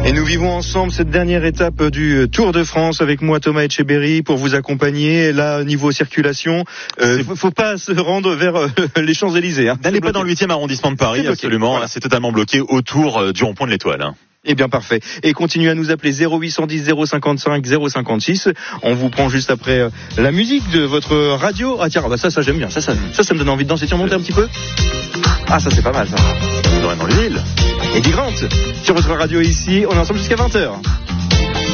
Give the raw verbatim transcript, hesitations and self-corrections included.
Et nous vivons ensemble cette dernière étape du Tour de France avec moi Thomas Etcheberry pour vous accompagner. Là, niveau circulation, euh, faut, faut pas se rendre vers euh, les Champs-Élysées. Hein. N'allez pas dans le huitième arrondissement de Paris, absolument. Voilà. C'est totalement bloqué autour du rond-point de l'Étoile. Hein. Eh bien, parfait. Et continuez à nous appeler zéro huit cent dix zéro cinquante-cinq zéro cinquante-six. On vous prend juste après euh, la musique de votre radio. Ah tiens, bah ça, ça j'aime bien. Ça, ça, ça, ça me donne envie de danser. Tu remontes un petit peu. Ah, ça c'est pas mal ça. Dans les villes. Eddie Grant sur votre radio ici. On est ensemble jusqu'à vingt heures.